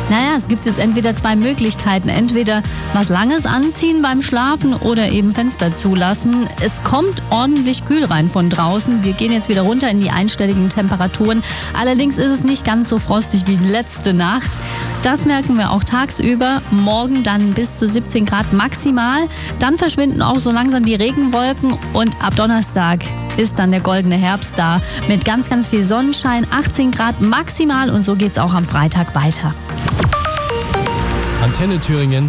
Naja, es gibt jetzt entweder zwei Möglichkeiten. Entweder was Langes anziehen beim Schlafen oder eben Fenster zulassen. Es kommt ordentlich kühl rein von draußen. Wir gehen jetzt wieder runter in die einstelligen Temperaturen. Allerdings ist es nicht ganz so frostig wie letzte Nacht. Das merken wir auch tagsüber. Morgen dann bis zu 17 Grad maximal. Dann verschwinden auch so langsam die Regenwolken und ab Donnerstag ist dann der goldene Herbst da mit ganz, ganz viel Sonnenschein, 18 Grad maximal und so geht's auch am Freitag weiter. Antenne Thüringen.